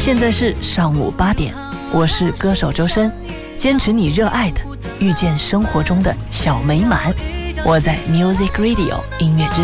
现在是上午8点，我是歌手周深，坚持你热爱的，遇见生活中的小美满。我在 Music Radio 音乐之